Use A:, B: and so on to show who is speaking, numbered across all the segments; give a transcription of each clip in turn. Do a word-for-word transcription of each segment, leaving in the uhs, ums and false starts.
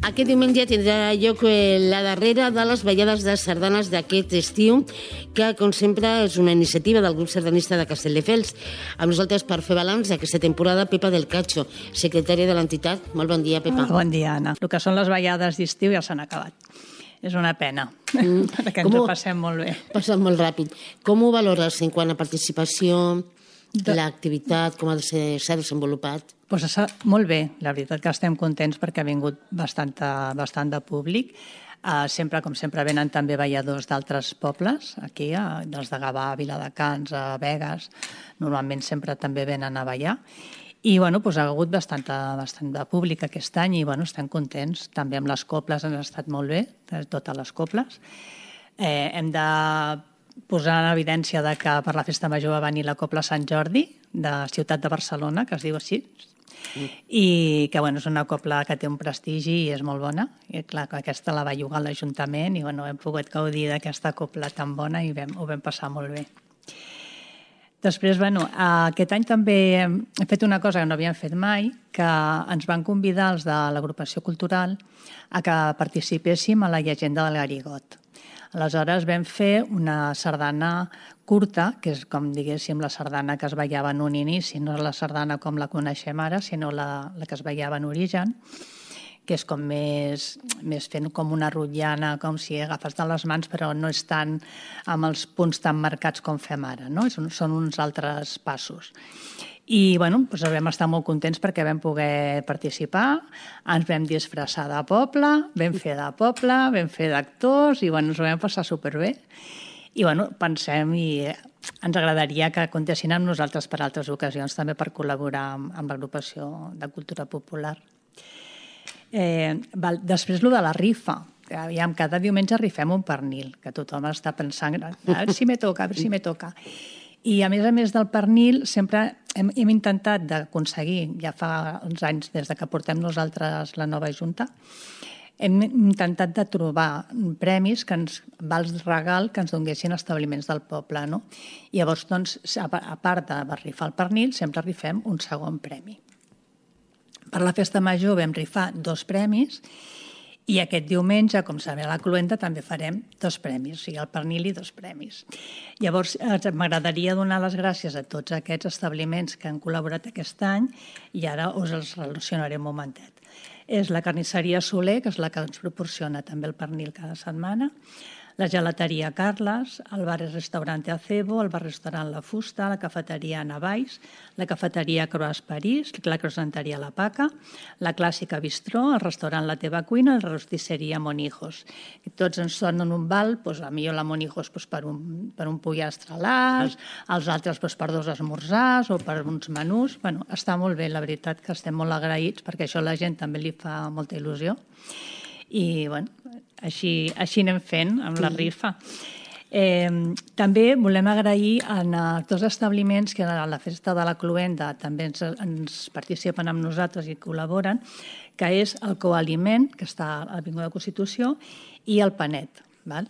A: Aquest diumenge tindrà lloc la darrera de les ballades de sardanes d'aquest estiu, que, com sempre, és una iniciativa del grup sardanista de Castelldefels. Amb nosaltres, per fer balanç d'aquesta temporada, Pepa del Cacho, secretària de l'entitat. Molt bon dia, Pepa.
B: Bon dia, Anna. El que són les ballades d'estiu ja s'han acabat. És una pena, mm. perquè ens ho passem molt bé.
A: Passem molt ràpid. Com ho valores en quant a participació, de... l'activitat, com ha de ser, s'ha desenvolupat?
B: Pues està molt bé, la veritat que estem contents perquè ha vingut bastant, bastant de públic. Uh, sempre, com sempre, venen també balladors d'altres pobles, aquí, uh, dels de Gavà, Viladecans, a Begues. Normalment sempre també venen a ballar. I bueno, doncs ha hagut bastant, bastant de públic aquest any i bueno, estem contents. També amb les coples han estat molt bé, totes les coples. Eh, hem de posar en evidència de que per la Festa Major va venir la Copla Sant Jordi, de Ciutat de Barcelona, que es diu així, mm. i que bueno, és una copla que té un prestigi i és molt bona. I clar, aquesta la va llogar l'Ajuntament i bueno, hem pogut gaudir d'aquesta copla tan bona i vam, ho vam passar molt bé. Després, bueno, aquest any també hem fet una cosa que no havíem fet mai, que ens van convidar els de l'agrupació cultural a que participéssim a la llegenda del Garigot. Aleshores vam fer una sardana curta, que és com diguéssim la sardana que es ballava en un inici, no la sardana com la coneixem ara, sinó la, la que es ballava en origen, que és com més, més fent com una rotllana, com si agafes de les mans, però no és tant amb els punts tan marcats com fem ara, no? Són uns altres passos. I bueno, doncs vam estar molt contents perquè vam poder participar, ens vam disfressar de poble, vam fer de poble, vam fer d'actors i bueno, ens ho vam passar superbé. I bueno, pensem i ens agradaria que comptessin amb nosaltres per altres ocasions, també per col·laborar amb, amb l'agrupació de cultura popular. Eh, val, després, el de la rifa. Aviam, cada diumenge rifem un pernil, que tothom està pensant, a veure si me toca, a veure si me toca. I a més a més del pernil, sempre hem, hem intentat d'aconseguir, ja fa uns anys des de que portem nosaltres la nova junta, hem intentat de trobar premis, que ens, vals regal, que ens donguessin establiments del poble, no? I llavors, doncs, a part de rifar el pernil, sempre rifem un segon premi. Per la Festa Major vam rifar dos premis i aquest diumenge, com sabeu, a la Cluenda també farem dos premis, o sigui, el pernil i dos premis. Llavors, m'agradaria donar les gràcies a tots aquests establiments que han col·laborat aquest any i ara us els relacionaré un momentet. És la carnisseria Soler, que és la que ens proporciona també el pernil cada setmana, la gelateria Carles, el bar i restaurante Acebo, el bar-restaurant La Fusta, la cafeteria Navalls, la cafeteria Croix París, la croissanteria La Paca, la clàssica Bistró, el restaurant La Teva Cuina i la rostisseria Monijos. I tots ens donen un val, doncs, a mi la Monijos doncs, per, un, per un pollastre a l'as, els altres doncs, per dos esmorzars o per uns menús. Bueno, està molt bé, la veritat que estem molt agraïts perquè això a la gent també li fa molta il·lusió. I bueno, així, així anem fent amb la rifa. Eh, també volem agrair als dos establiments que a la Festa de la Cluenda també ens, ens participen amb nosaltres i col·laboren, que és el Coaliment, que està a l'Avinguda Constitució, i el Panet. Val?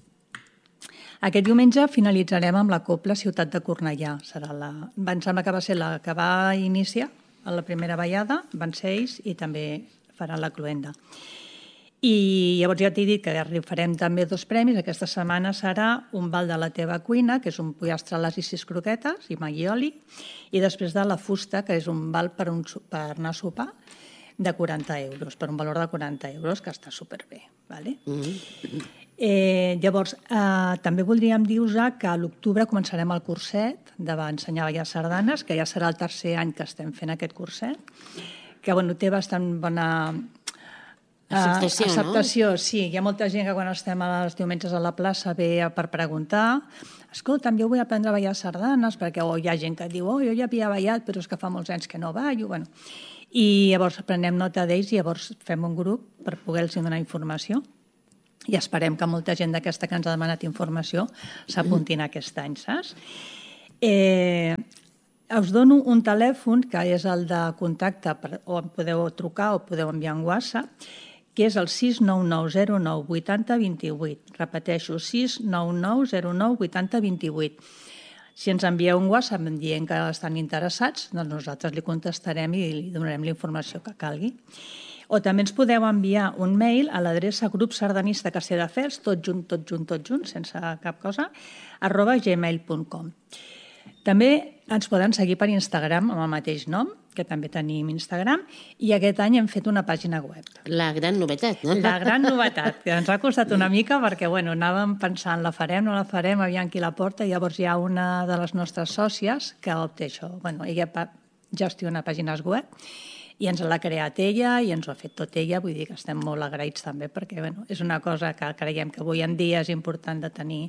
B: Aquest diumenge finalitzarem amb la Copla Ciutat de Cornellà. Serà la, em sembla que va ser la que va iniciar a la primera ballada, van ser ells i també faran la Cluenda. I llavors ja t'he dit que farem també dos premis. Aquesta setmana serà un val de La Teva Cuina, que és un pollastre a l'as i sis croquetes i maggioli, i després de La Fusta, que és un val per, un, per anar a sopar de quaranta euros, per un valor de quaranta euros, que està superbé. Vale? Mm-hmm. Eh, llavors, eh, també voldríem dir-vos que a l'octubre començarem el curset d'ensenyar a ballar sardanes, que ja serà el tercer any que estem fent aquest curset, que bueno, té bastant bona...
A: Acceptació,
B: uh, acceptació,
A: no?
B: Sí. Hi ha molta gent que quan estem els diumenges a la plaça ve per preguntar escolta'm, jo vull aprendre a ballar sardanes, perquè oh, hi ha gent que diu, oh, jo ja havia ballat, però és que fa molts anys que no ballo. Bueno. I llavors prenem nota d'ells i llavors fem un grup per poder-los donar informació. I esperem que molta gent d'aquesta que ens ha demanat informació s'apuntin aquest any, saps? Eh... Us dono un telèfon, que és el de contacte, o em podeu trucar o podeu enviar un WhatsApp, que és el sis nou nou zero nou vuit zero dos vuit. Repeteixo, sis nou nou zero nou vuit zero dos vuit. Si ens envieu un WhatsApp dient que estan interessats, doncs nosaltres li contestarem i li donarem la informació que calgui. o també ens podeu enviar un mail a l'adreça grup sardanista castelldefels, tot junt, tot junt, tot junt, sense cap cosa, arroba gmail punt com. També ens poden seguir per Instagram amb el mateix nom, que també tenim Instagram, i aquest any hem fet una pàgina web.
A: La gran novetat, no?
B: La gran novetat, que ens ha costat una mica perquè bueno, anàvem pensant, la farem, no la farem, aviam qui la porta, i llavors hi ha una de les nostres sòcies que opta això. Bueno, ella gestiona pàgines web i ens l'ha creat ella i ens ho ha fet tot ella, vull dir que estem molt agraïts també perquè bueno, és una cosa que creiem que avui en dia és important de tenir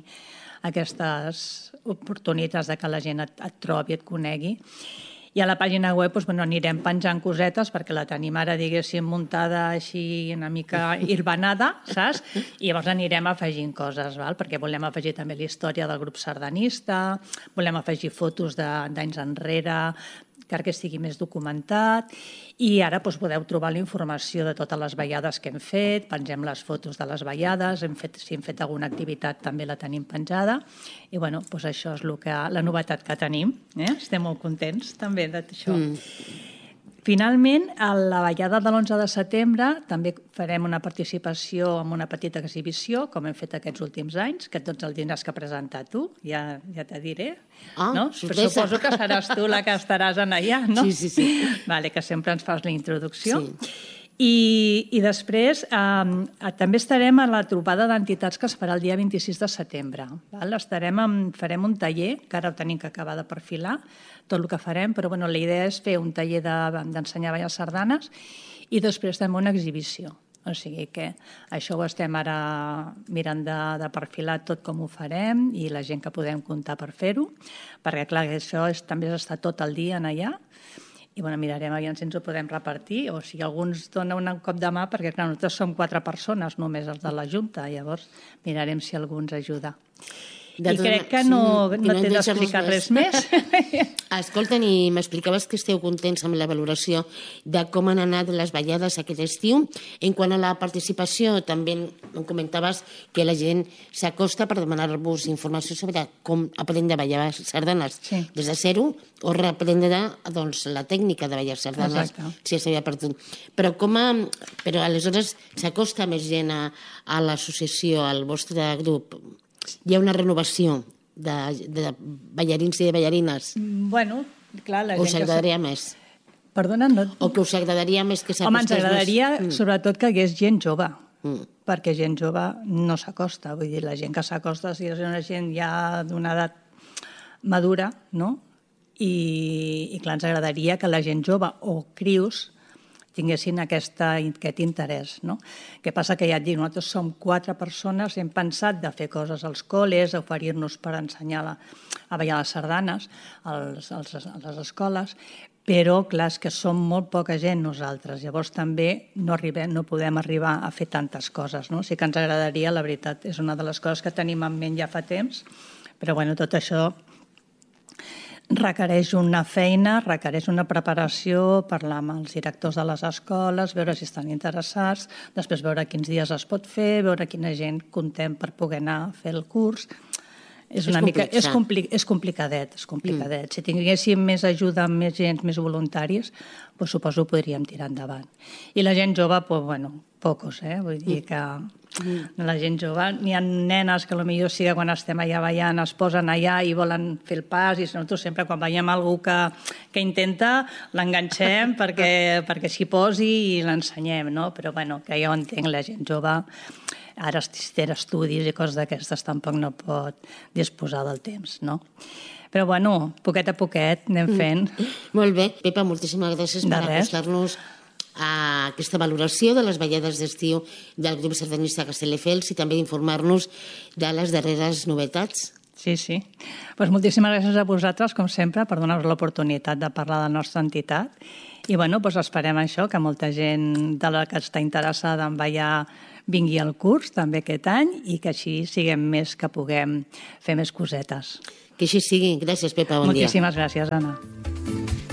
B: aquestes oportunitats de que la gent et, et trobi, et conegui. I a la pàgina web doncs, bueno, anirem penjant cosetes perquè la tenim ara, diguéssim, muntada així una mica irbanada, saps? I llavors anirem afegint coses, val? Perquè volem afegir també la història del grup sardanista, volem afegir fotos d'anys enrere, que estigui més documentat, i ara doncs, podeu trobar la informació de totes les ballades que hem fet, pengem les fotos de les ballades, hem fet, si hem fet alguna activitat també la tenim penjada, i bueno, doncs això és el que, la novetat que tenim. Eh? Estem molt contents també d'això. Mm. Finalment, a la ballada de l'onze de setembre també farem una participació en una petita exhibició, com hem fet aquests últims anys, que tots el tindràs que presentar tu, ja, ja te diré.
A: Ah,
B: no? Però suposo que seràs tu la que estaràs en allà, no?
A: Sí, sí, sí.
B: Vale, que sempre ens fas la introducció.
A: Sí.
B: I, i després eh, també estarem a la trobada d'entitats que es farà el dia vint-i-sis de setembre. Val? Estarem en, farem un taller, que ara ho tenim que acabar de perfilar, tot el que farem, però bueno, la idea és fer un taller d'ensenyar de, ballar sardanes i després també una exhibició. O sigui que això ho estem ara mirant de, de perfilar tot com ho farem i la gent que podem comptar per fer-ho, perquè clar, això és, també és estar tot el dia en allà. I bueno, mirarem aviam si ens ho podem repartir o si algú ens dona un cop de mà, perquè clar, nosaltres som quatre persones només els de la Junta, llavors mirarem si algú ens ajuda. De I crec que no, sí, no, no t'he d'explicar res més.
A: Escolta, i m'explicaves que esteu contents amb la valoració de com han anat les ballades aquest estiu. En quant a la participació, també em comentaves que la gent s'acosta per demanar-vos informació sobre com aprendre a ballar sardanes sí. des de zero o reprendre doncs, la tècnica de ballar sardanes, exacte. Si s'havia perdut. Però, com a, però aleshores s'acosta més gent a, a l'associació, al vostre grup? Hi ha una renovació de, de ballarins i de ballarines?
B: Bueno, clar, la gent...
A: O us agradaria més?
B: Perdona, no...
A: O que us agradaria més que s'acostés...
B: Home, ens agradaria més... sobretot que hi hagués gent jove, mm. perquè gent jove no s'acosta. Vull dir, la gent que s'acosta si és una gent ja d'una edat madura, no? I, i clar, ens agradaria que la gent jove o crios tinguessin aquesta, aquest interès. No? Què passa? Que ja et dic, nosaltres som quatre persones, hem pensat de fer coses als col·les, oferir-nos per ensenyar la, a ballar les sardanes als, als, a les escoles, però clar, és que som molt poca gent nosaltres, llavors també no, arribem, no podem arribar a fer tantes coses. No? Sí que ens agradaria, la veritat, és una de les coses que tenim en ment ja fa temps, però bueno, tot això requereix una feina, requereix una preparació, parlar amb els directors de les escoles, veure si estan interessats, després veure quins dies es pot fer, veure quina gent contem per poder anar a fer el curs. És, una és, mica, és, compli, és complicadet, és complicadet. Mm. Si tinguéssim més ajuda, més gent, més voluntaris, pues, suposo que podríem tirar endavant. I la gent jove, pues, bueno, pocos, eh? Vull dir que mm. la gent jove, n'hi ha nenes que potser sí que quan estem allà ballant es posen allà i volen fer el pas, i nosaltres sempre quan veiem algú que, que intenta l'enganxem perquè, perquè s'hi posi i l'ensenyem, no? Però bueno, que jo entenc, la gent jove ara si té estudis i coses d'aquestes tampoc no pot disposar del temps, no? Però bueno, poquet a poquet anem fent.
A: Mm. Molt bé. Pepa, moltíssimes gràcies per acostar-nos a aquesta valoració de les ballades d'estiu del grup sardanista Castelldefels i també d'informar-nos de les darreres novetats.
B: Sí, sí. Pues moltíssimes gràcies a vosaltres, com sempre, per donar-nos l'oportunitat de parlar de la nostra entitat. I bueno, pues esperem això, que molta gent de la que està interessada en ballar vingui al curs també aquest any i que així siguem més, que puguem fer més cosetes.
A: Que així sigui. Gràcies, Pepa. Bon dia.
B: Moltíssimes gràcies, Anna.